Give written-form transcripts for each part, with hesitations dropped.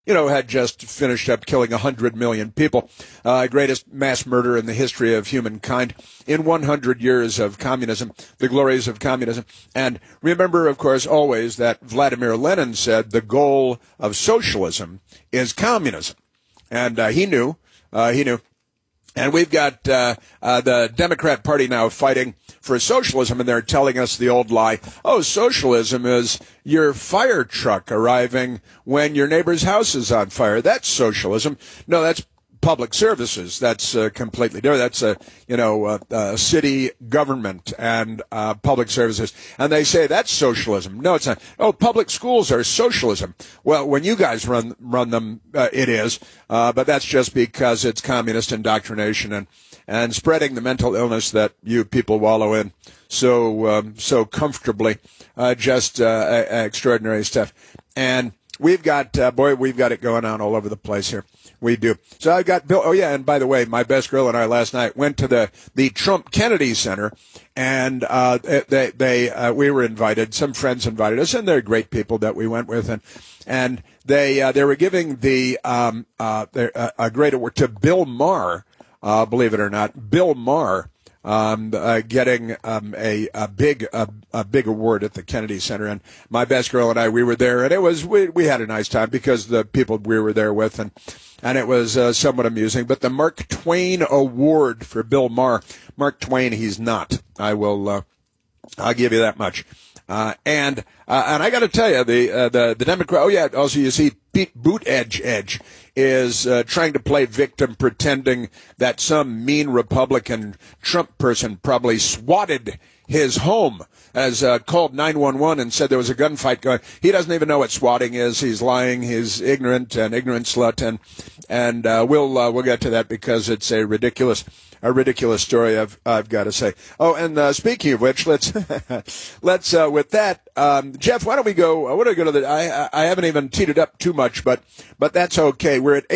had just finished up killing 100 million people, greatest mass murder in the history of humankind in 100 years of communism, the glories of communism. And remember, of course, always that Vladimir Lenin said the goal of socialism is communism. And he knew. And we've got the Democrat Party now fighting for socialism, and they're telling us the old lie, oh, socialism is your fire truck arriving when your neighbor's house is on fire. That's socialism. No, that's public services. That's completely different. That's city government and public services. And they say that's socialism. No, it's not. Oh, public schools are socialism. Well, when you guys run them, it is. But that's just because it's communist indoctrination and spreading the mental illness that you people wallow in so comfortably. Just extraordinary stuff. And we've got it going on all over the place here. We do. So I got Bill. Oh yeah, and by the way, my best girl and I last night went to the Trump Kennedy Center, and we were invited. Some friends invited us, and they're great people that we went with, and they were giving a great award to Bill Maher. Believe it or not, Bill Maher. Getting a big award at the Kennedy Center, and my best girl and I, we were there, and it was we had a nice time because the people we were there with, and it was somewhat amusing. But the Mark Twain Award for Bill Maher, Mark Twain, he's not. I'll give you that much. And I got to tell you, the Democrat. Oh yeah, also you see Pete Buttigieg is trying to play victim, pretending that some mean Republican Trump person probably swatted his home, as called 911 and said there was a gunfight going. He doesn't even know what swatting is. He's lying. He's ignorant, an ignorant slut, and we'll get to that because it's a ridiculous story. I've got to say. Oh, and speaking of which, let's with that, Jeff, why don't we go? I want to go to I haven't even teed it up too much, but that's okay. We're at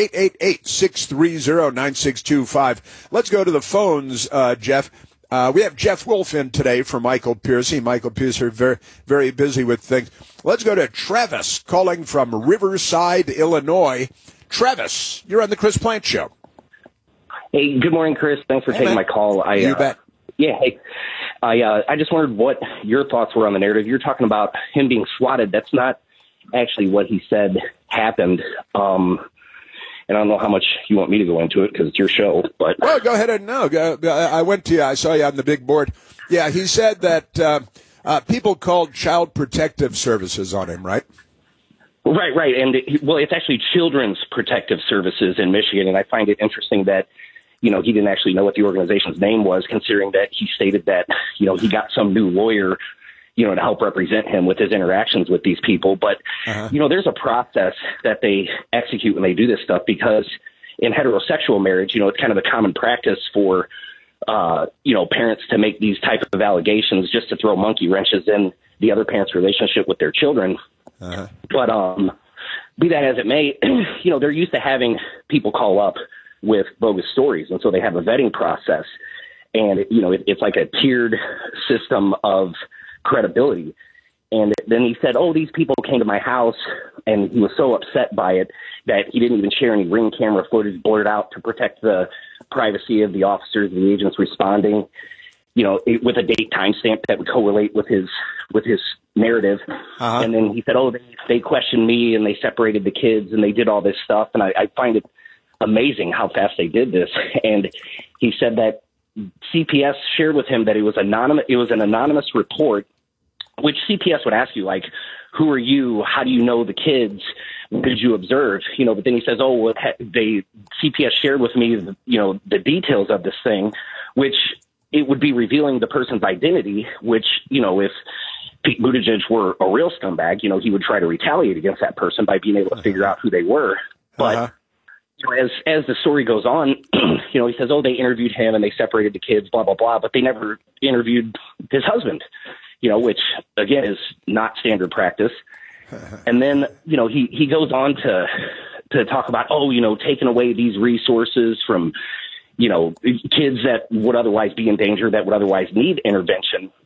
888-630-9625. Let's go to the phones, Jeff. We have Jeff Wolf in today for Michael Piercy. Michael Piercy, very, very busy with things. Let's go to Travis calling from Riverside, Illinois. Travis, you're on the Chris Plante Show. Hey, good morning, Chris. Thanks for taking my call. You bet. Yeah, hey. I just wondered what your thoughts were on the narrative. You're talking about him being swatted. That's not actually what he said happened. And I don't know how much you want me to go into it because it's your show. But well, go ahead and no. I went to you. I saw you on the big board. Yeah, he said that people called Child Protective Services on him, right? Right. And it's actually Children's Protective Services in Michigan. And I find it interesting that, he didn't actually know what the organization's name was, considering that he stated that, he got some new lawyer, to help represent him with his interactions with these people. But, there's a process that they execute when they do this stuff, because in heterosexual marriage, it's kind of a common practice for, parents to make these type of allegations just to throw monkey wrenches in the other parent's relationship with their children. But be that as it may, they're used to having people call up with bogus stories. And so they have a vetting process. And, it's like a tiered system of credibility. And then he said, these people came to my house, and he was so upset by it that he didn't even share any Ring camera footage blurred out to protect the privacy of the officers, the agents responding, with a date timestamp that would correlate with his narrative. And then he said, they questioned me and they separated the kids and they did all this stuff. And I find it amazing how fast they did this. And he said that CPS shared with him that it was anonymous. It was an anonymous report, which CPS would ask you, like, who are you? How do you know the kids? What did you observe? But then he says, CPS shared with me, the details of this thing, which it would be revealing the person's identity, which, if Pete Buttigieg were a real scumbag, he would try to retaliate against that person by being able to figure out who they were. But as the story goes on, he says, they interviewed him and they separated the kids, blah, blah, blah, but they never interviewed his husband, which, again, is not standard practice. And then, he goes on to talk about, taking away these resources from, kids that would otherwise be in danger, that would otherwise need intervention.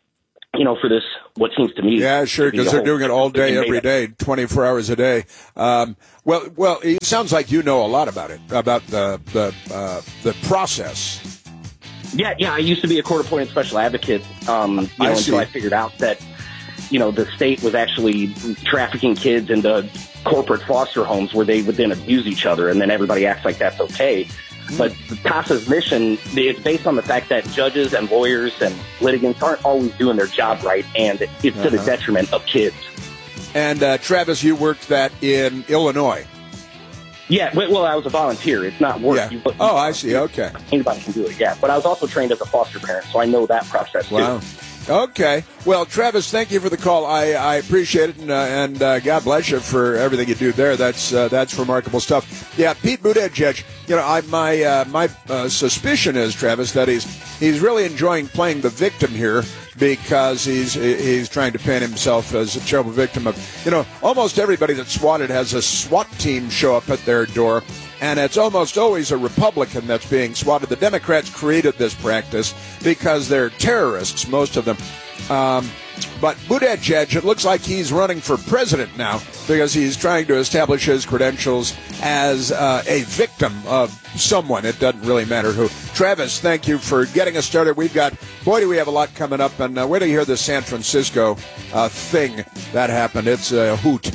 for this, what seems to me. Yeah, sure, because they're doing it all day, every day, 24 hours a day. Well, it sounds like you know a lot about it, about the process. Yeah, I used to be a court-appointed special advocate, until I figured out that, the state was actually trafficking kids into corporate foster homes where they would then abuse each other, and then everybody acts like that's okay. But CASA's mission is based on the fact that judges and lawyers and litigants aren't always doing their job right, and it's to the detriment of kids. And, Travis, you worked that in Illinois. Yeah, well, I was a volunteer. It's not work. Yeah. I see. Okay. Anybody can do it, yeah. But I was also trained as a foster parent, so I know that process, too. Wow. Okay. Well, Travis, thank you for the call. I appreciate it, and God bless you for everything you do there. That's remarkable stuff. Yeah, Pete Buttigieg. My suspicion is, Travis, that he's really enjoying playing the victim here because he's trying to paint himself as a terrible victim of, almost everybody that's swatted has a SWAT team show up at their door. And it's almost always a Republican that's being swatted. The Democrats created this practice because they're terrorists, most of them. But Buttigieg, it looks like he's running for president now because he's trying to establish his credentials as a victim of someone. It doesn't really matter who. Travis, thank you for getting us started. Do we have a lot coming up. And wait till you hear the San Francisco thing that happened. It's a hoot.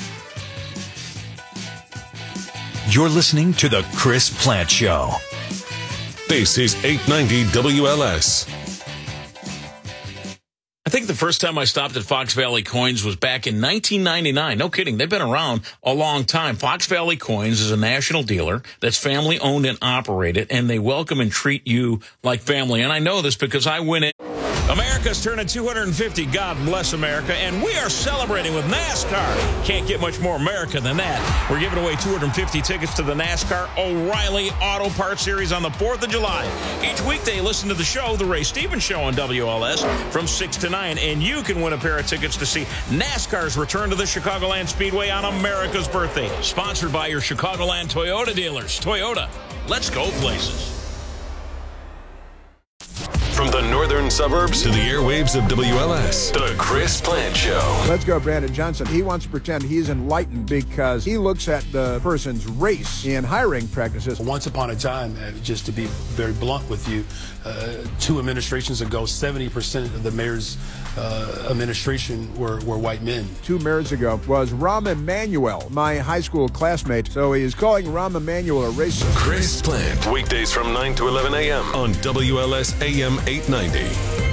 You're listening to The Chris Plante Show. This is 890 WLS. I think the first time I stopped at Fox Valley Coins was back in 1999. No kidding. They've been around a long time. Fox Valley Coins is a national dealer that's family owned and operated, and they welcome and treat you like family. And I know this because I went in. America's turning 250. God bless America. And we are celebrating with NASCAR. Can't get much more America than that. We're giving away 250 tickets to the NASCAR O'Reilly Auto Parts Series on the 4th of July. Each weekday, listen to the show, The Ray Stevens Show on WLS from 6 to 9. And you can win a pair of tickets to see NASCAR's return to the Chicagoland Speedway on America's birthday. Sponsored by your Chicagoland Toyota dealers. Toyota, let's go places. From the northern suburbs to the airwaves of WLS, The Chris Plante Show. Let's go, Brandon Johnson. He wants to pretend he's enlightened because he looks at the person's race in hiring practices. Once upon a time, just to be very blunt with you, 2 administrations ago, 70% of the mayor's administration were white men. 2 mayors ago was Rahm Emanuel, my high school classmate. So he is calling Rahm Emanuel a racist. Chris Plante, weekdays from 9 to 11 a.m. on WLS AM 890.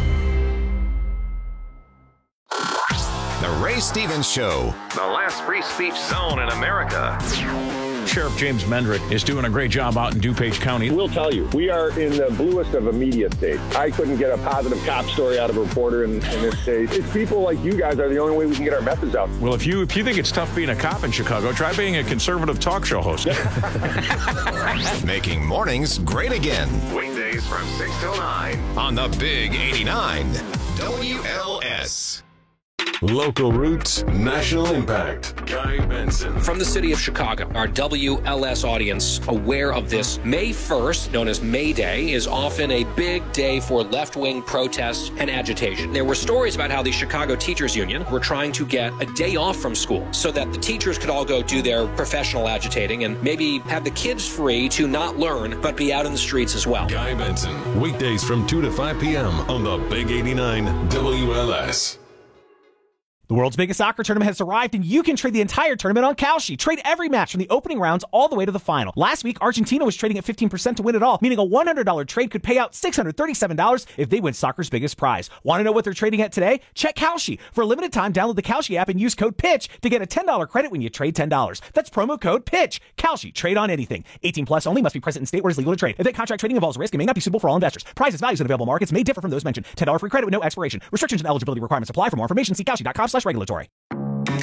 The Ray Stevens Show. The last free speech zone in America. Sheriff James Mendrick is doing a great job out in DuPage County. We'll tell you, we are in the bluest of a media state. I couldn't get a positive cop story out of a reporter in this state. It's people like you guys are the only way we can get our message out. Well, if you think it's tough being a cop in Chicago, try being a conservative talk show host. Making mornings great again. Weekdays from 6 till 9. On the Big 89 WLS. Local roots, national impact. Guy Benson. From the city of Chicago, our WLS audience aware of this. May 1st, known as May Day, is often a big day for left-wing protests and agitation. There were stories about how the Chicago Teachers Union were trying to get a day off from school so that the teachers could all go do their professional agitating and maybe have the kids free to not learn but be out in the streets as well. Guy Benson, weekdays from 2 to 5 p.m. on the Big 89 WLS. The world's biggest soccer tournament has arrived, and you can trade the entire tournament on Kalshi. Trade every match from the opening rounds all the way to the final. Last week, Argentina was trading at 15% to win it all, meaning a $100 trade could pay out $637 if they win soccer's biggest prize. Want to know what they're trading at today? Check Kalshi. For a limited time, download the Kalshi app and use code PITCH to get a $10 credit when you trade $10. That's promo code PITCH. Kalshi. Trade on anything. 18 plus only. Must be present in state where it's legal to trade. Event contract trading involves risk and may not be suitable for all investors. Prizes, values, and available markets may differ from those mentioned. $10 free credit with no expiration. Restrictions and eligibility requirements apply. For more information, see Kalshi.com/regulatory.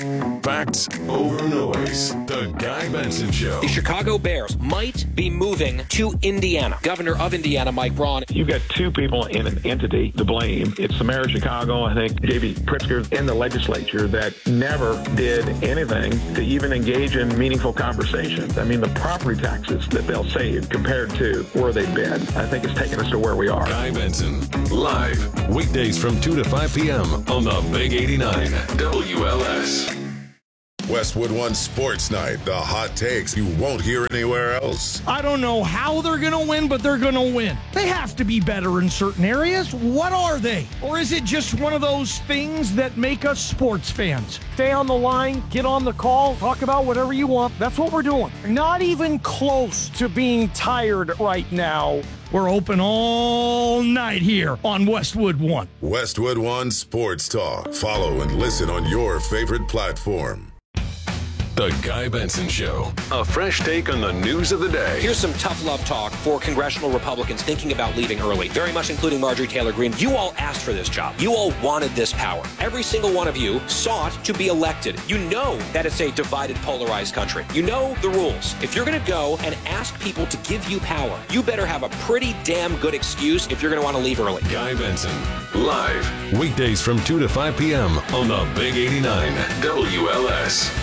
Facts over noise. The Guy Benson Show. The Chicago Bears might be moving to Indiana. Governor of Indiana, Mike Braun. You've got two people in an entity to blame. It's the mayor of Chicago, I think, J.B. Pritzker, in the legislature that never did anything to even engage in meaningful conversations. I mean, the property taxes that they'll save compared to where they've been, I think it's taken us to where we are. Guy Benson, live, weekdays from 2 to 5 p.m. on the Big 89 WLS. Westwood One Sports Night, the hot takes you won't hear anywhere else. I don't know how they're going to win, but they're going to win. They have to be better in certain areas. What are they? Or is it just one of those things that make us sports fans? Stay on the line, get on the call, talk about whatever you want. That's what we're doing. Not even close to being tired right now. We're open all night here on Westwood One. Westwood One Sports Talk. Follow and listen on your favorite platform. The Guy Benson Show. A fresh take on the news of the day. Here's some tough love talk for congressional Republicans thinking about leaving early, very much including Marjorie Taylor Greene. You all asked for this job. You all wanted this power. Every single one of you sought to be elected. You know that it's a divided, polarized country. You know the rules. If you're going to go and ask people to give you power, you better have a pretty damn good excuse if you're going to want to leave early. Guy Benson, live, weekdays from 2 to 5 p.m. on the Big 89 WLS.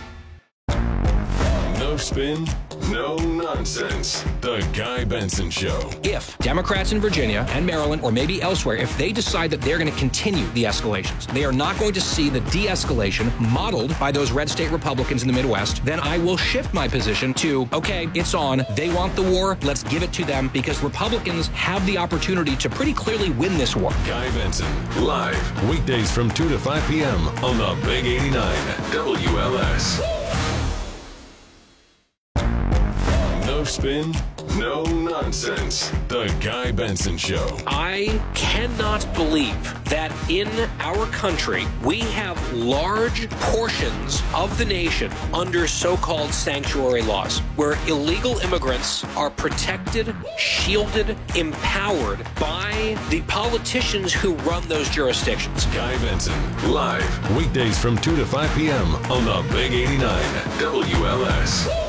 No spin, no nonsense. The Guy Benson Show. If Democrats in Virginia and Maryland, or maybe elsewhere, if they decide that they're going to continue the escalations, they are not going to see the de-escalation modeled by those red state Republicans in the Midwest, then I will shift my position to, okay, it's on. They want the war. Let's give it to them, because Republicans have the opportunity to pretty clearly win this war. Guy Benson, live, weekdays from 2 to 5 p.m. on the Big 89 WLS. No spin, no nonsense. The Guy Benson Show. I cannot believe that in our country we have large portions of the nation under so-called sanctuary laws, where illegal immigrants are protected, shielded, empowered by the politicians who run those jurisdictions. Guy Benson, live, weekdays from 2 to 5 p.m. on the Big 89 WLS.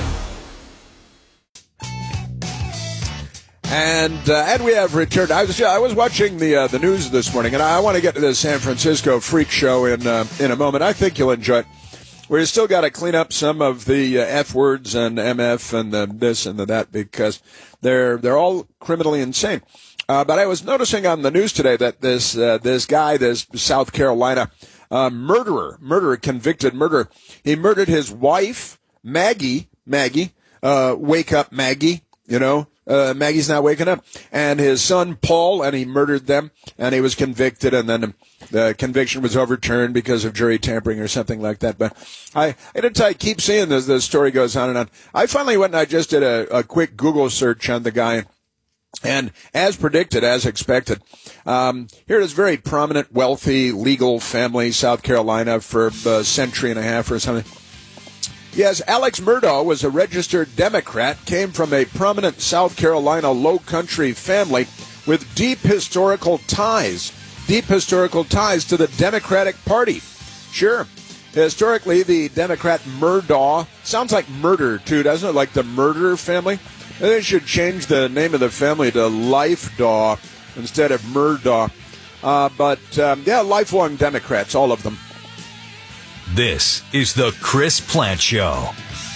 And we have returned. I was watching the news this morning, and I want to get to the San Francisco freak show in a moment. I think you'll enjoy it. We've still got to clean up some of the F words and MF and the this and the that, because they're all criminally insane. But I was noticing on the news today that this guy, this South Carolina murderer, convicted murderer, he murdered his wife, Maggie, wake up Maggie, you know. Maggie's not waking up, and his son Paul, and he murdered them, and he was convicted, and then the conviction was overturned because of jury tampering or something like that. But I keep seeing this. The story goes on and on. I finally went and I just did a quick Google search on the guy, and as predicted, as expected, here is very prominent, wealthy, legal family, South Carolina, for a century and a half or something. Yes, Alex Murdaugh was a registered Democrat, came from a prominent South Carolina low-country family with deep historical ties to the Democratic Party. Sure, historically, the Democrat Murdaugh sounds like murder, too, doesn't it? Like the murder family? They should change the name of the family to Lifedaw instead of Murdaugh. Yeah, lifelong Democrats, all of them. This is the Chris Plant Show.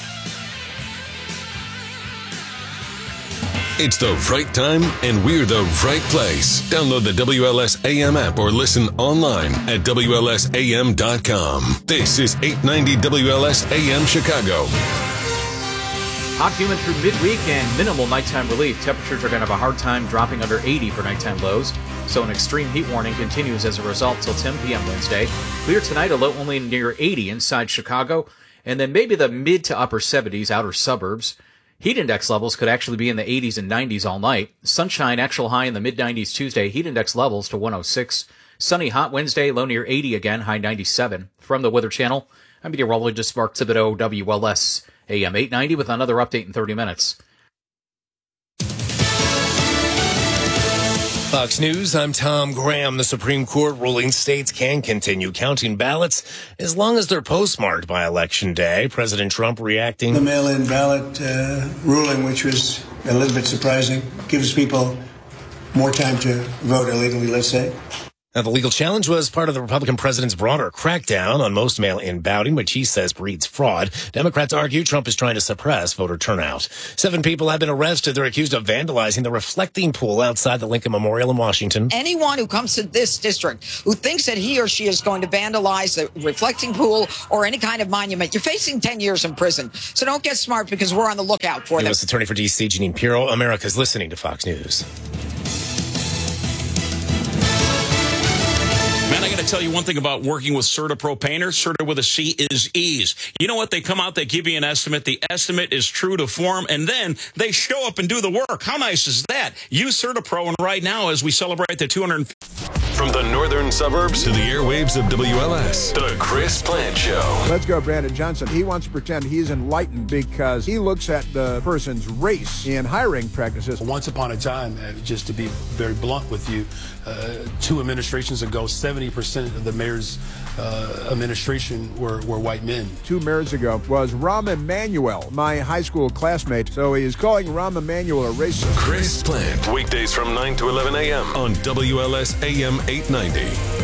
It's the right time, and we're the right place. Download the WLS AM app or listen online at WLSAM.com. This is 890 WLS AM Chicago. Hot humid through midweek and minimal nighttime relief. Temperatures are going to have a hard time dropping under 80 for nighttime lows. So an extreme heat warning continues as a result till 10 p.m. Wednesday. Clear tonight, a low only near 80 inside Chicago. And then maybe the mid to upper 70s outer suburbs. Heat index levels could actually be in the 80s and 90s all night. Sunshine, actual high in the mid-90s Tuesday. Heat index levels to 106. Sunny, hot Wednesday, low near 80 again, high 97. From the Weather Channel, I'm meteorologist Mark Thibodeau, WLS AM 890 with another update in 30 minutes. Fox News, I'm Tom Graham. The Supreme Court ruling states can continue counting ballots as long as they're postmarked by Election Day. President Trump reacting. The mail-in ballot ruling, which was a little bit surprising, gives people more time to vote illegally, let's say. Now, the legal challenge was part of the Republican president's broader crackdown on most mail-in balloting, which he says breeds fraud. Democrats argue Trump is trying to suppress voter turnout. 7 people have been arrested. They're accused of vandalizing the reflecting pool outside the Lincoln Memorial in Washington. Anyone who comes to this district who thinks that he or she is going to vandalize the reflecting pool or any kind of monument, you're facing 10 years in prison. So don't get smart, because we're on the lookout for them. U.S. Attorney for D.C., Jeanine Pirro. America's listening to Fox News. Man, I got to tell you one thing about working with CertaPro Painters. Certa with a C is ease. You know what? They come out, they give you an estimate. The estimate is true to form, and then they show up and do the work. How nice is that? Use CertaPro, and right now, as we celebrate the 200... From the northern suburbs to the airwaves of WLS, the Chris Plant Show. Let's go, Brandon Johnson. He wants to pretend he's enlightened because he looks at the person's race in hiring practices. Once upon a time, just to be very blunt with you, 2 administrations ago, 70% of the mayor's administration were white men. 2 mayors ago was Rahm Emanuel, my high school classmate. So he is calling Rahm Emanuel a racist. Chris Plant, weekdays from 9 to 11 a.m. on WLS AM 890.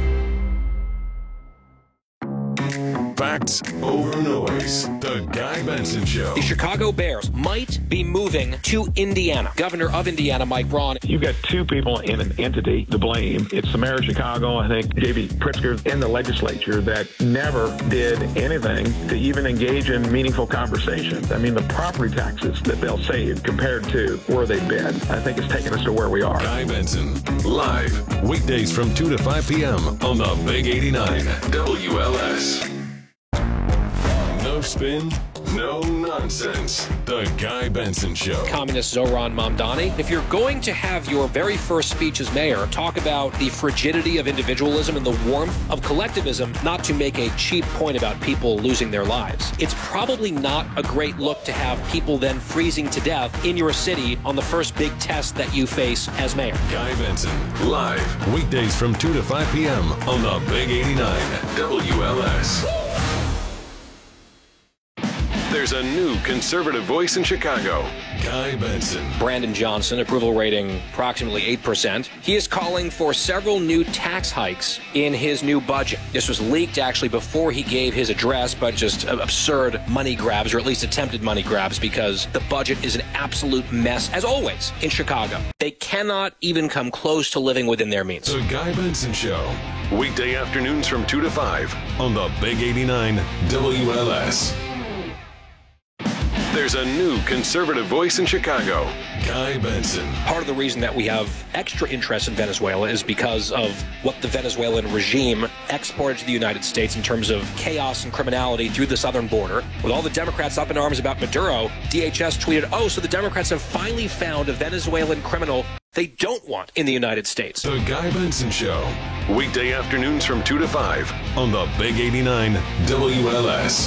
Facts over noise. The Guy Benson Show. The Chicago Bears might be moving to Indiana. Governor of Indiana, Mike Braun. You've got 2 people in an entity to blame. It's the mayor of Chicago, I think, J.B. Pritzker, in the legislature that never did anything to even engage in meaningful conversations. I mean, the property taxes that they'll save compared to where they've been, I think it's taken us to where we are. Guy Benson, live, weekdays from 2 to 5 p.m. on the Big 89 WLS. No spin, no nonsense. The Guy Benson Show. Communist Zoran Mamdani. If you're going to have your very first speech as mayor talk about the frigidity of individualism and the warmth of collectivism, not to make a cheap point about people losing their lives, it's probably not a great look to have people then freezing to death in your city on the first big test that you face as mayor. Guy Benson, live, weekdays from 2 to 5 p.m. on the Big 89 WLS. There's a new conservative voice in Chicago, Guy Benson. Brandon Johnson, approval rating approximately 8%. He is calling for several new tax hikes in his new budget. This was leaked actually before he gave his address, but just absurd money grabs, or at least attempted money grabs, because the budget is an absolute mess, as always, in Chicago. They cannot even come close to living within their means. The Guy Benson Show, weekday afternoons from 2 to 5 on the Big 89 WLS. There's a new conservative voice in Chicago, Guy Benson. Part of the reason that we have extra interest in Venezuela is because of what the Venezuelan regime exported to the United States in terms of chaos and criminality through the southern border. With all the Democrats up in arms about Maduro, DHS tweeted, "Oh, so the Democrats have finally found a Venezuelan criminal they don't want in the United States." The Guy Benson Show, weekday afternoons from 2 to 5 on the Big 89 WLS.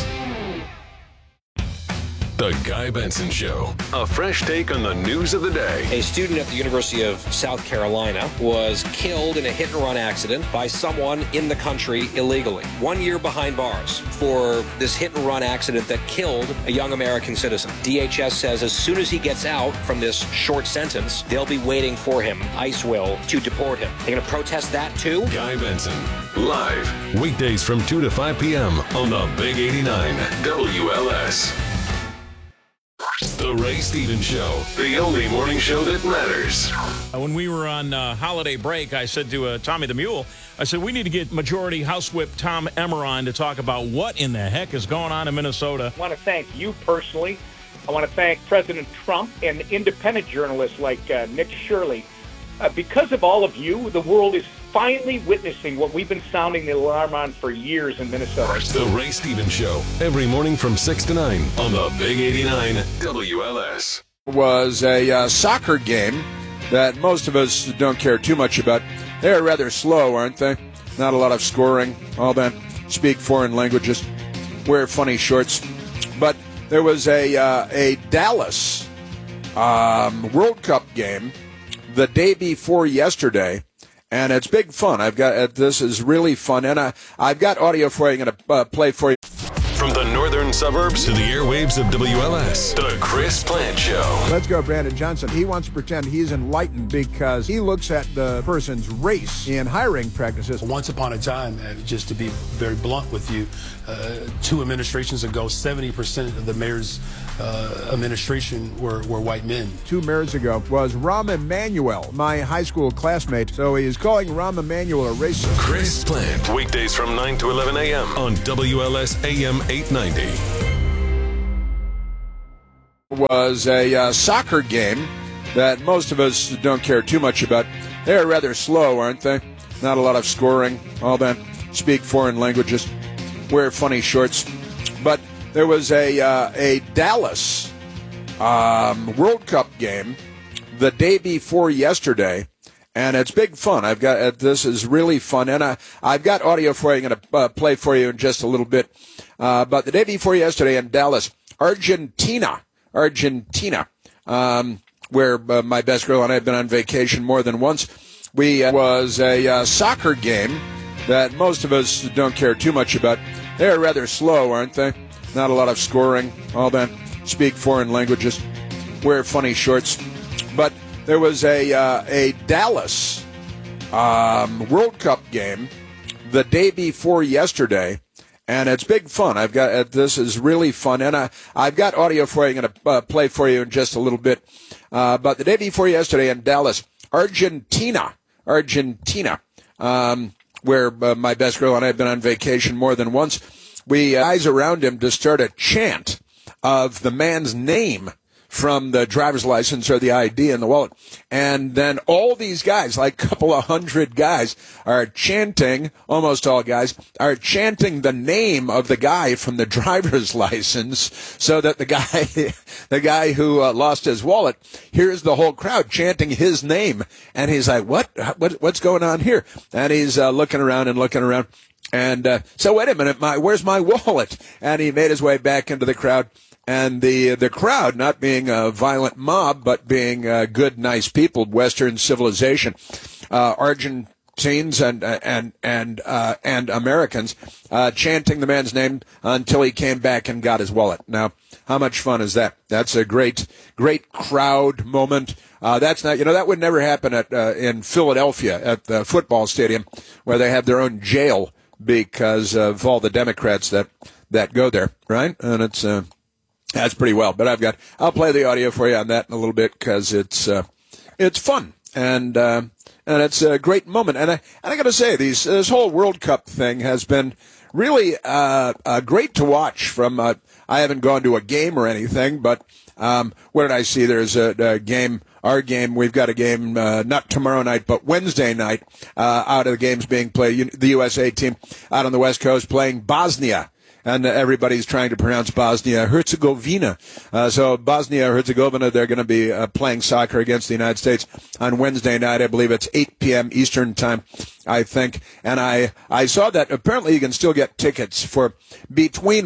The Guy Benson Show, a fresh take on the news of the day. A student at the University of South Carolina was killed in a hit-and-run accident by someone in the country illegally. 1 year behind bars for this hit-and-run accident that killed a young American citizen. DHS says as soon as he gets out from this short sentence, they'll be waiting for him, ICE will, to deport him. They're going to protest that too? Guy Benson, live, weekdays from 2 to 5 p.m. on the Big 89 WLS. The Ray Stevens Show, the only morning show that matters. When we were on holiday break, I said to Tommy the Mule, I said, we need to get Majority House Whip Tom Emmer on to talk about what in the heck is going on in Minnesota. I want to thank you personally. I want to thank President Trump and independent journalists like Nick Shirley. Because of all of you, the world is finally witnessing what we've been sounding the alarm on for years in Minnesota. The Ray Stevens Show, every morning from 6 to 9 on the Big 89 WLS. Was a soccer game that most of us don't care too much about. They're rather slow, aren't they? Not a lot of scoring, all that. Speak foreign languages, wear funny shorts. But there was a Dallas World Cup game the day before yesterday. And it's big fun. This is really fun. And I've got audio for you. I'm going to play for you. From the northern suburbs to the airwaves of WLS, the Chris Plant Show. Let's go, Brandon Johnson. He wants to pretend he's enlightened because he looks at the person's race in hiring practices. Once upon a time, just to be very blunt with you, 2 administrations ago, 70% of the mayor's administration were white men. 2 mayors ago was Rahm Emanuel, my high school classmate. So he is calling Rahm Emanuel a racist. Chris Plant, weekdays from 9 to 11 a.m. on WLS AM 890. Was a soccer game that most of us don't care too much about. They're rather slow, aren't they? Not a lot of scoring, all that. Speak foreign languages, wear funny shorts. But there was a Dallas World Cup game the day before yesterday, and it's big fun. This is really fun, and I've got audio for you. I'm going to play for you in just a little bit. But the day before yesterday in Dallas, Argentina, where my best girl and I have been on vacation more than once. Was a soccer game that most of us don't care too much about. They're rather slow, aren't they? Not a lot of scoring, all that. Speak foreign languages, wear funny shorts. But there was a Dallas World Cup game the day before yesterday, and it's big fun. This is really fun, and I've got audio for you. I'm going to play for you in just a little bit. But the day before yesterday in Dallas, Argentina, where my best girl and I have been on vacation more than once. We guys around him to start a chant of the man's name from the driver's license or the ID in the wallet. And then all these guys, like a couple of hundred guys, are chanting, almost all guys, are chanting the name of the guy from the driver's license so that the guy who lost his wallet hears the whole crowd chanting his name. And he's like, what's going on here? And he's looking around. And so wait a minute, where's my wallet? And he made his way back into the crowd. And the crowd, not being a violent mob, but being good, nice people, Western civilization, Argentines and Americans, chanting the man's name until he came back and got his wallet. Now, how much fun is that? That's a great crowd moment. That would never happen in Philadelphia at the football stadium, where they have their own jail because of all the Democrats that go there, right? And that's pretty well. But I'll play the audio for you on that in a little bit because it's fun and it's a great moment. And I got to say, this whole World Cup thing has been really great to watch. I haven't gone to a game or anything, but what did I see? There's a game. Our game, we've got a game not tomorrow night, but Wednesday night. Out of the games being played, the USA team out on the West Coast playing Bosnia. And everybody's trying to pronounce Bosnia-Herzegovina. So Bosnia-Herzegovina, they're going to be playing soccer against the United States on Wednesday night. I believe it's 8 p.m. Eastern time, I think. And I saw that apparently you can still get tickets for between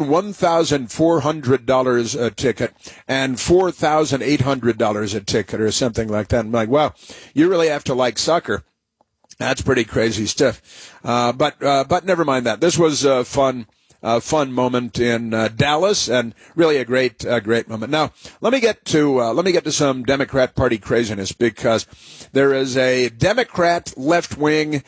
$1,400 a ticket and $4,800 a ticket or something like that. I'm like, wow, you really have to like soccer. That's pretty crazy stuff. But never mind that. This was fun. Fun moment in Dallas, and really a great moment. Now, let me get to some Democrat Party craziness, because there is a Democrat left-wing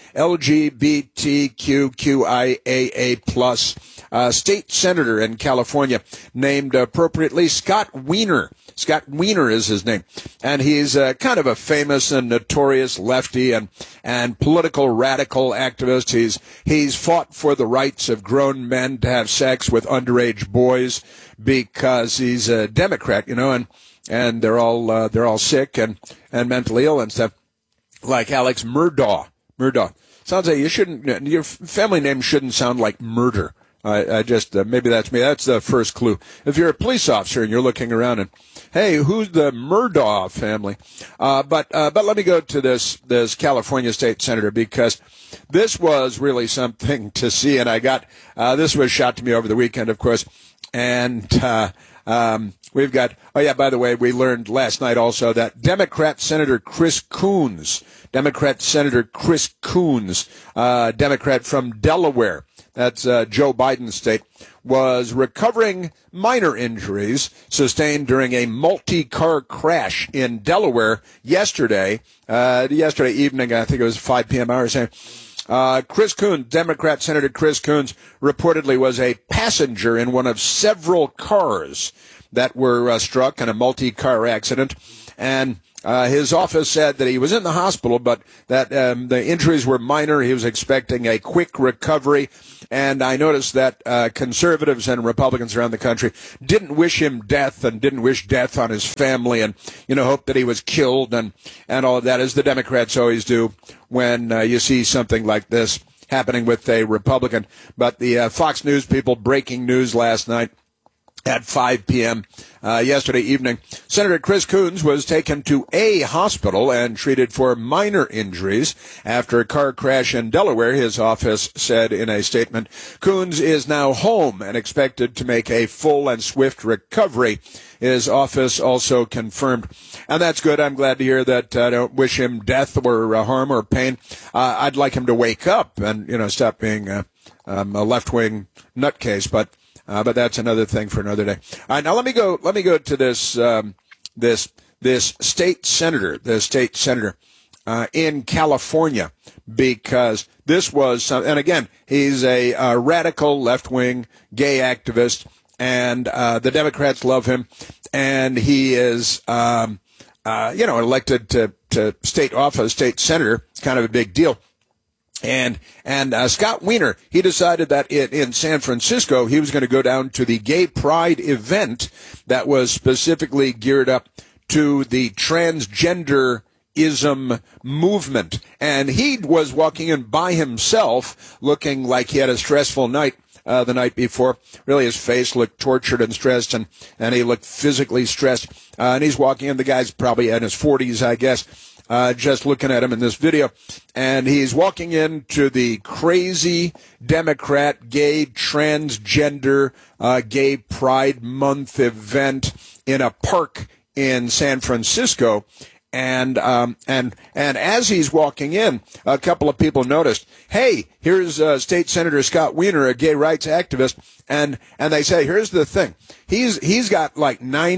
LGBTQIAA plus state senator in California named appropriately Scott Wiener. Scott Wiener is his name, and he's kind of a famous and notorious lefty and political radical activist. He's fought for the rights of grown men to have sex with underage boys because he's a Democrat, and they're all sick and mentally ill and stuff. Like Alex Murdaugh. Sounds like your family name shouldn't sound like murder. I just maybe that's me. That's the first clue. If you're a police officer and you're looking around and, hey, who's the Murdaugh family? But let me go to this California state senator, because this was really something to see. And I got this was shot to me over the weekend, of course, and We've got, by the way, we learned last night also that Democrat Senator Chris Coons, Democrat from Delaware, that's Joe Biden's state, was recovering minor injuries sustained during a multi-car crash in Delaware yesterday evening. I think it was 5 p.m. hour. Chris Coons, Democrat Senator Chris Coons, reportedly was a passenger in one of several cars that were struck in a multi-car accident, and his office said that he was in the hospital, but that the injuries were minor. He was expecting a quick recovery, and I noticed that conservatives and Republicans around the country didn't wish him death and didn't wish death on his family, and hope that he was killed and all of that, as the Democrats always do when you see something like this happening with a Republican. But the Fox News people, breaking news last night at 5 p.m. Yesterday evening, Senator Chris Coons was taken to a hospital and treated for minor injuries after a car crash in Delaware, his office said in a statement. Coons is now home and expected to make a full and swift recovery, his office also confirmed. And that's good. I'm glad to hear that. I don't wish him death or harm or pain. I'd like him to wake up and, stop being a left-wing nutcase, but that's another thing for another day. All right, now let me go to this state senator in California, because this was and again, he's a radical left-wing gay activist, and the Democrats love him, and he is elected to state office, state senator. It's kind of a big deal. And Scott Wiener, he decided that in San Francisco, he was going to go down to the gay pride event that was specifically geared up to the transgenderism movement. And he was walking in by himself, looking like he had a stressful night the night before. Really, his face looked tortured and stressed, and he looked physically stressed. And he's walking in. The guy's probably in his 40s, I guess. Just looking at him in this video, and he's walking into the crazy Democrat gay transgender gay pride month event in a park in San Francisco. And as he's walking in, a couple of people noticed, hey, here's State Senator Scott Wiener, a gay rights activist, and they say, here's the thing, he's got like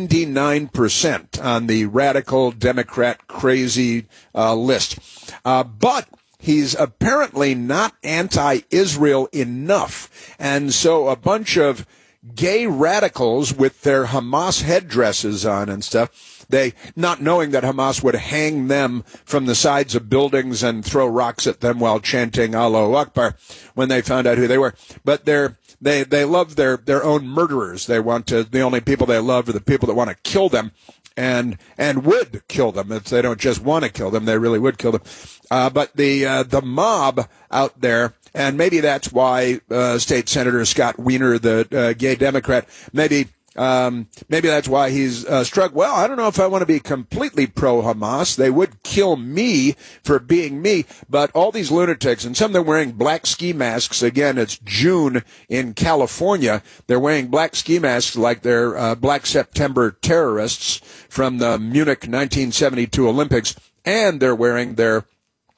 99% on the radical Democrat crazy list, but he's apparently not anti-Israel enough, and so a bunch of gay radicals with their Hamas headdresses on and stuff, they, not knowing that Hamas would hang them from the sides of buildings and throw rocks at them while chanting Allahu Akbar when they found out who they were. But they love their own murderers. They want to, the only people they love are the people that want to kill them and would kill them. If they don't just want to kill them, they really would kill them. But the mob out there, and maybe that's why State Senator Scott Wiener, the gay Democrat, maybe that's why he's struck. Well, I don't know if I want to be completely pro-Hamas. They would kill me for being me. But all these lunatics, and some of them wearing black ski masks. Again, it's June in California. They're wearing black ski masks like they're Black September terrorists from the Munich 1972 Olympics. And they're wearing their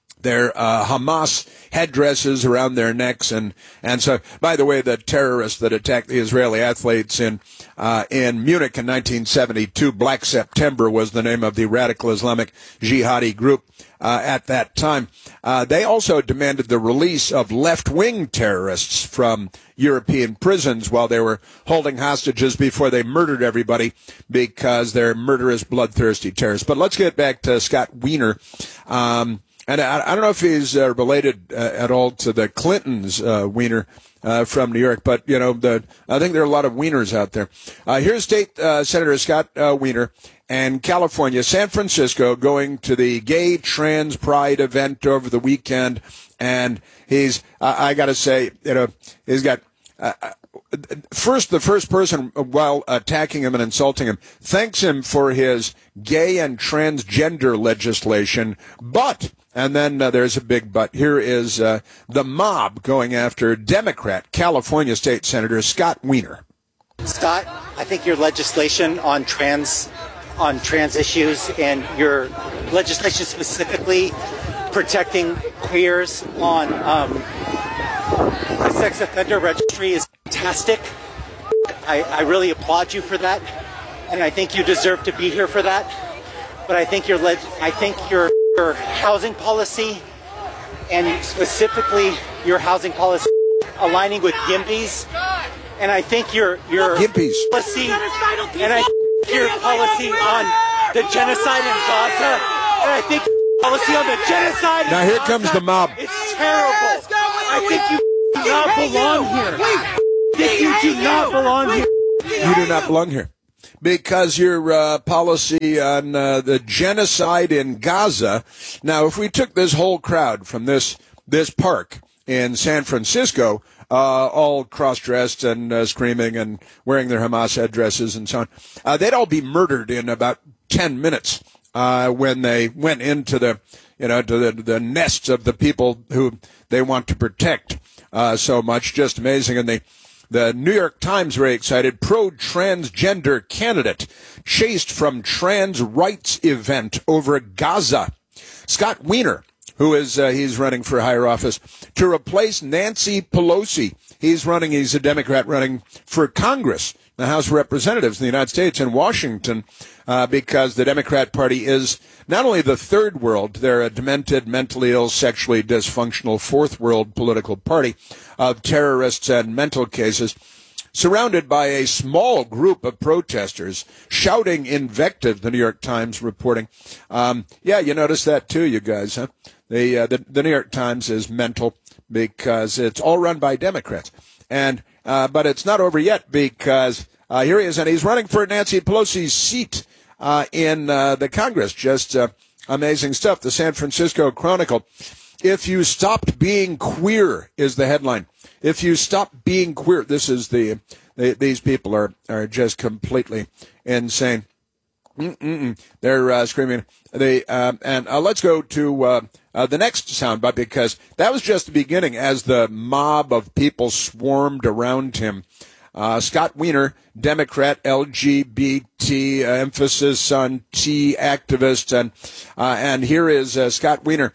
Hamas headdresses around their necks, and so, by the way, the terrorists that attacked the Israeli athletes in Munich in 1972, Black September was the name of the radical Islamic jihadi group at that time. They also demanded the release of left-wing terrorists from European prisons while they were holding hostages before they murdered everybody, because they're murderous, bloodthirsty terrorists. But let's get back to Scott Wiener. And I don't know if he's related at all to the Clintons, Wiener, from New York, but, I think there are a lot of Wieners out there. Here's State Senator Scott Wiener and California, San Francisco, going to the gay trans pride event over the weekend. And he's, I got to say, he's got, the first person, while attacking him and insulting him, thanks him for his gay and transgender legislation, but, and then there's a big but. Here is the mob going after Democrat California State Senator Scott Wiener. Scott, I think your legislation on trans issues and your legislation specifically protecting queers on the sex offender registry is fantastic. I really applaud you for that, and I think you deserve to be here for that. But I think your housing policy, and specifically your housing policy aligning with YIMBYs, and I think your YIMBYs policy, and I think your policy on the genocide in Gaza, and I think your policy on the genocide in Now here Gaza, comes the mob. it's terrible. I think you do not belong here. I think you do not belong here. You do not belong here. Because your policy on the genocide in Gaza. Now, if we took this whole crowd from this park in San Francisco, all cross-dressed and screaming and wearing their Hamas headdresses and so on, they'd all be murdered in about 10 minutes when they went into the nests of the people who they want to protect so much. Just amazing. And the New York Times, very excited, pro-transgender candidate chased from trans rights event over Gaza. Scott Wiener, who is he's running for higher office to replace Nancy Pelosi. He's a Democrat running for Congress, the House of Representatives in the United States in Washington, because the Democrat Party is not only the third world, they're a demented, mentally ill, sexually dysfunctional fourth world political party of terrorists and mental cases, surrounded by a small group of protesters shouting invective, the New York Times reporting. Yeah, you notice that too, you guys, huh? The New York Times is mental because it's all run by Democrats. And but it's not over yet because here he is, and he's running for Nancy Pelosi's seat in the Congress. Just amazing stuff. The San Francisco Chronicle. If you stopped being queer is the headline. If you stop being queer, this is these people are just completely insane. They're screaming. And let's go to the next soundbite, because that was just the beginning as the mob of people swarmed around him. Scott Wiener, Democrat, LGBT, emphasis on T activist, and here is Scott Wiener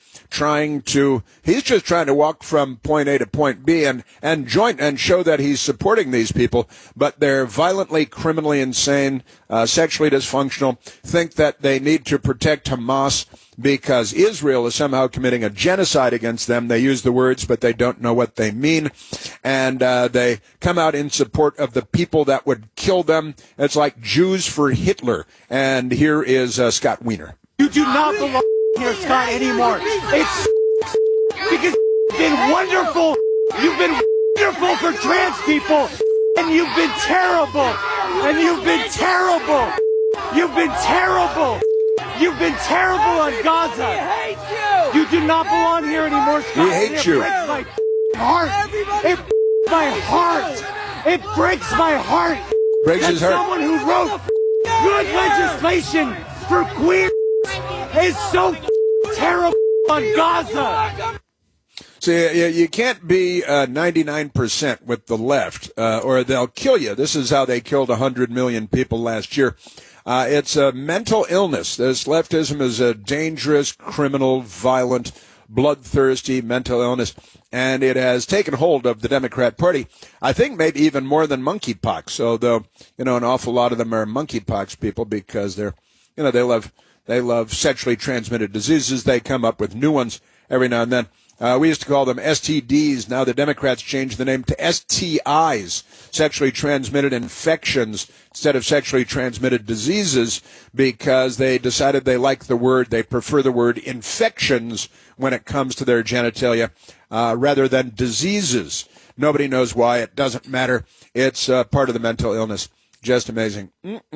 he's just trying to walk from point A to point B and join and show that he's supporting these people, but they're violently, criminally insane, sexually dysfunctional, think that they need to protect Hamas because Israel is somehow committing a genocide against them. They use the words, but they don't know what they mean. And they come out in support of the people that would kill them. It's like Jews for Hitler. And here is Scott Wiener. You do not belong here, Scott, anymore. It's because you've been wonderful. You've been wonderful for trans people. And you've been terrible. And you've been terrible. You've been terrible. You've been terrible on Gaza. He hates you. You do not belong here anymore, Scott. He hates you. It breaks my heart. It breaks my heart. It breaks my heart. Breaks his heart. Someone who wrote good legislation for queers is so terrible on Gaza. See, you can't be 99% with the left, or they'll kill you. This is how they killed 100 million people last year. It's a mental illness. This leftism is a dangerous, criminal, violent, bloodthirsty mental illness, and it has taken hold of the Democrat Party. I think maybe even more than monkeypox. Although, an awful lot of them are monkeypox people because they're, they love sexually transmitted diseases. They come up with new ones every now and then. We used to call them STDs. Now the Democrats changed the name to STIs, sexually transmitted infections, instead of sexually transmitted diseases, because they decided they like the word, they prefer the word infections when it comes to their genitalia, rather than diseases. Nobody knows why. It doesn't matter. It's part of the mental illness. Just amazing.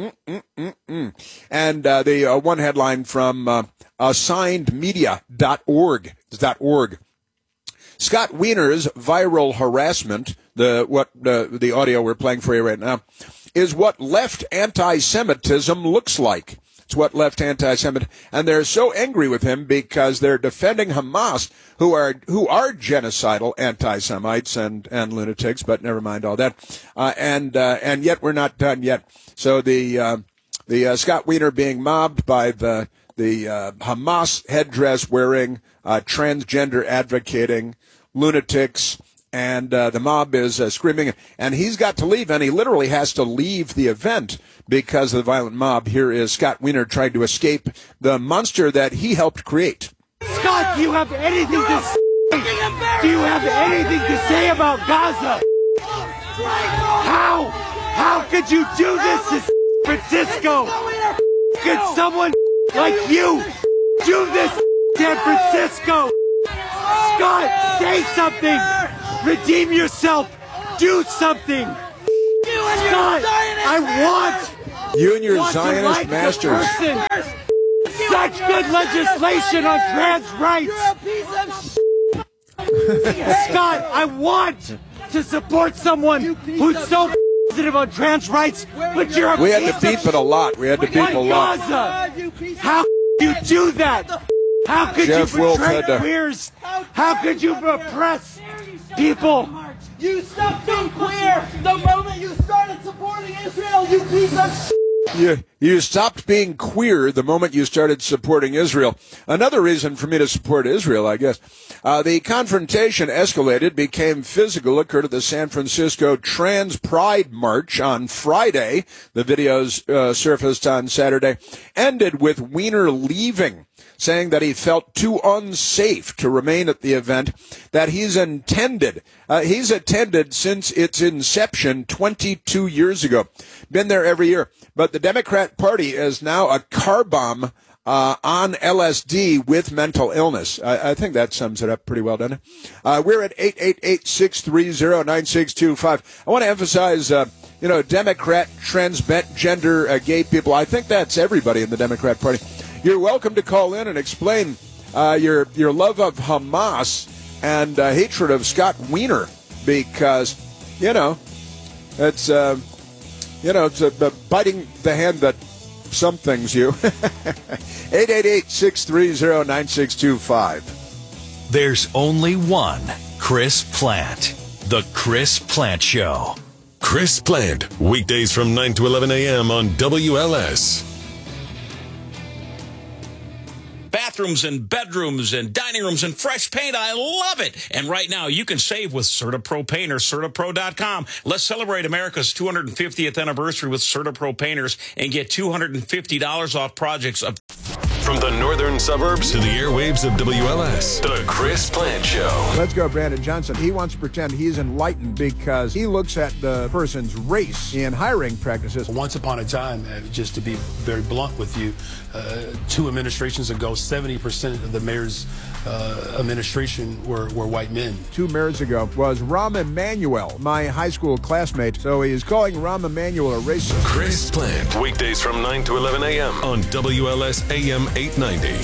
And the one headline from assignedmedia.org. Scott Wiener's viral harassment, the audio we're playing for you right now, is what left anti-Semitism looks like. It's what left anti-Semitic. And they're so angry with him because they're defending Hamas, who are genocidal anti-Semites and lunatics, but never mind all that. And yet we're not done yet. So the Scott Wiener being mobbed by the Hamas headdress wearing, transgender advocating lunatics, and the mob is screaming, and he's got to leave, and he literally has to leave the event because of the violent mob. Here is Scott Wiener trying to escape the monster that he helped create. Scott, do you have anything to say? Do you have anything to say about Gaza? How could you do this to Francisco? Could someone like you do this San Francisco? Scott, say something! Redeem yourself! Do something! Scott, I want you and your Zionist masters. Such good legislation on trans rights! Scott, I want to support someone who's so positive on trans rights, but you're a We had to beep it a lot. We had to beep a lot. Gaza. How could you do that? How could Jeff you betray queers? How could you oppress people? You stopped being queer the moment you started supporting Israel, you piece of shit. You stopped being queer the moment you started supporting Israel. Another reason for me to support Israel, I guess. The confrontation escalated, became physical, occurred at the San Francisco Trans Pride March on Friday. The videos surfaced on Saturday. Ended with Wiener leaving, saying that he felt too unsafe to remain at the event, that he's attended since its inception 22 years ago. Been there every year. But the Democrat Party is now a car bomb on LSD with mental illness. I think that sums it up pretty well, doesn't it? We're at 888-630-9625. I want to emphasize, Democrat, transgender, gay people. I think that's everybody in the Democrat Party. You're welcome to call in and explain your love of Hamas and hatred of Scott Wiener, because it's biting the hand that some things you. 888-630-9625. There's only one Chris Plant. The Chris Plant Show. Chris Plant, weekdays from 9 to 11 a.m. on WLS. Bathrooms and bedrooms and dining rooms and fresh paint. I love it. And right now you can save with CertaPro Painters, CertaPro.com. Let's celebrate America's 250th anniversary with CertaPro Painters and get $250 off projects of... From the northern suburbs to the airwaves of WLS, the Chris Plant Show. Let's go, Brandon Johnson. He wants to pretend he's enlightened because he looks at the person's race in hiring practices. Once upon a time, just to be very blunt with you, 2 administrations ago, 70% of the mayor's administration were white men. 2 mayors ago was Rahm Emanuel, my high school classmate. So he is calling Rahm Emanuel a racist. Chris Plant, weekdays from 9 to 11 a.m. on WLS AM 890.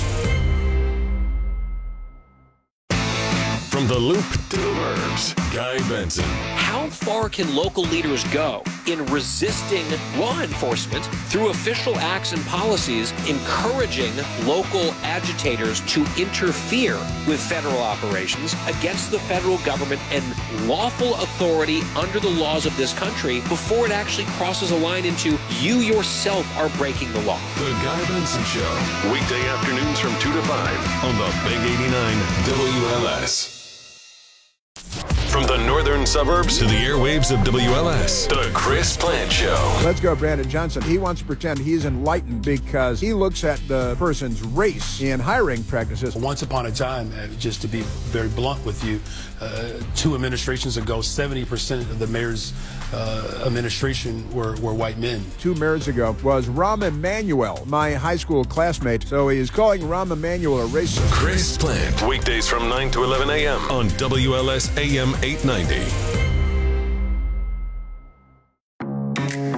From the Loop to the Burbs, Guy Benson. How far can local leaders go in resisting law enforcement through official acts and policies, encouraging local agitators to interfere with federal operations against the federal government and lawful authority under the laws of this country before it actually crosses a line into you yourself are breaking the law? The Guy Benson Show, weekday afternoons from 2 to 5 on the Big 89 WLS. From the northern suburbs to the airwaves of WLS, the Chris Plant Show. Let's go, Brandon Johnson. He wants to pretend he's enlightened because he looks at the person's race in hiring practices. Once upon a time, just to be very blunt with you, 2 administrations ago, 70% of the mayor's administration were white men. 2 mayors ago was Rahm Emanuel, my high school classmate. So he is calling Rahm Emanuel a racist. Chris Plant, weekdays from 9 to 11 a.m. on WLS AM 890. Back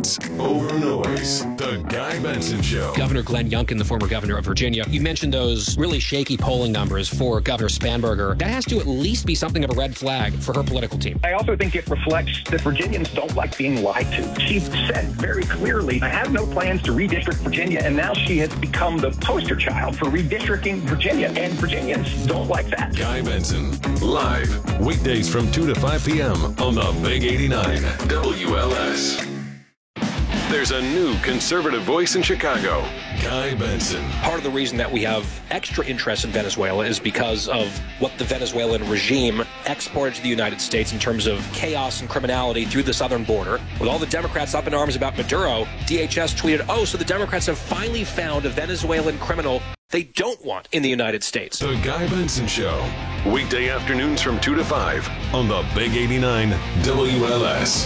Over noise. The Guy Benson Show. Governor Glenn Youngkin, the former governor of Virginia, you mentioned those really shaky polling numbers for Governor Spanberger. That has to at least be something of a red flag for her political team. I also think it reflects that Virginians don't like being lied to. She said very clearly, I have no plans to redistrict Virginia, and now she has become the poster child for redistricting Virginia, and Virginians don't like that. Guy Benson, live, weekdays from 2 to 5 p.m. on the Big 89 WLS. There's a new conservative voice in Chicago, Guy Benson. Part of the reason that we have extra interest in Venezuela is because of what the Venezuelan regime exported to the United States in terms of chaos and criminality through the southern border. With all the Democrats up in arms about Maduro, DHS tweeted, oh, so the Democrats have finally found a Venezuelan criminal they don't want in the United States. The Guy Benson Show, weekday afternoons from 2 to 5 on the Big 89 WLS.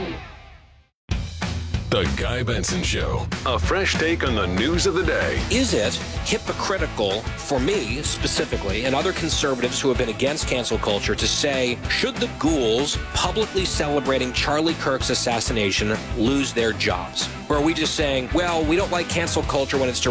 The Guy Benson Show, a fresh take on the news of the day. Is it hypocritical for me specifically and other conservatives who have been against cancel culture to say, should the ghouls publicly celebrating Charlie Kirk's assassination lose their jobs? Or are we just saying, well, we don't like cancel culture when it's